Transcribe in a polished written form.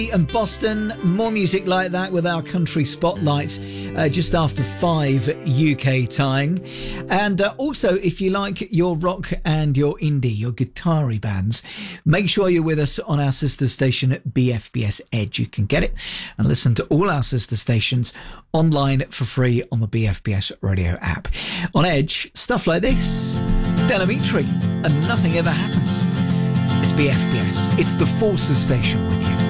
And Boston, more music like that with our country spotlight just after 5 UK time. And also, if you like your rock and your indie, your guitar-y bands, make sure you're with us on our sister station at BFBS Edge. You can get it and listen to all our sister stations online for free on the BFBS radio app. On Edge, stuff like this, Delamitri, and Nothing Ever Happens. It's BFBS. It's the Forces station with you.